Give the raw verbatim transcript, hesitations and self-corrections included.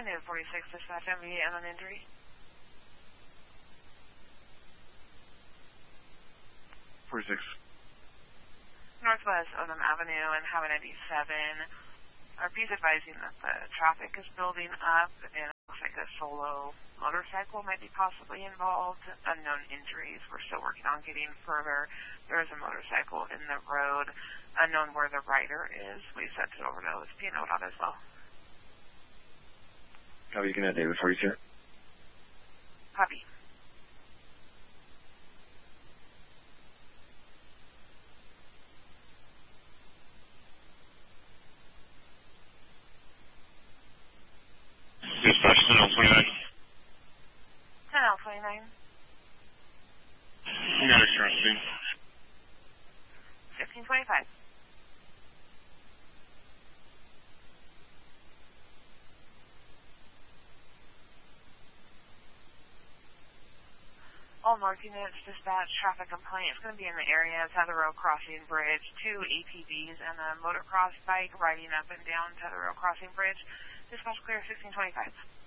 Canoe forty-six, dispatch M V and an injury. forty-six. Northwest Onum Avenue and Highway ninety-seven. R P is advising that the traffic is building up and it looks like a solo motorcycle might be possibly involved. Unknown injuries. We're still working on getting further. There is a motorcycle in the road. Unknown where the rider is. We sent it over to O S P and O D O T as well. Copy, you can add David forty-two. Copy. Dispatch ten L twenty-nine. ten L twenty-nine. No insurance scene. fifteen twenty-five. All north units, dispatch, traffic complaint. It's going to be in the area, Tether Road Crossing Bridge, two A T Vs and a motocross bike riding up and down Tether Road Crossing Bridge. Dispatch clear, sixteen twenty-five.